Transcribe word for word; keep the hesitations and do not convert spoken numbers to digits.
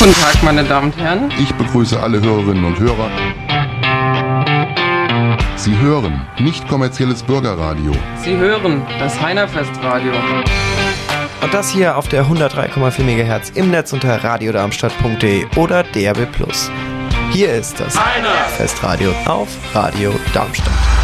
Guten Tag, meine Damen und Herren. Ich begrüße alle Hörerinnen und Hörer. Sie hören nicht kommerzielles Bürgerradio. Sie hören das Heinerfestradio. Und das hier auf der hundertdrei Komma vier Megahertz im Netz unter radiodarmstadt punkt de oder D A B plus. Hier ist das Heinerfestradio auf Radio Darmstadt.